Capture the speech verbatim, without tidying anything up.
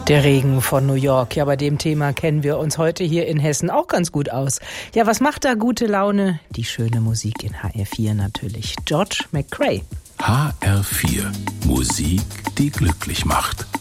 Der Regen von New York. Ja, bei dem Thema kennen wir uns heute hier in Hessen auch ganz gut aus. Ja, was macht da gute Laune? Die schöne Musik in H R vier natürlich. George McCrae. H R vier. Musik, die glücklich macht.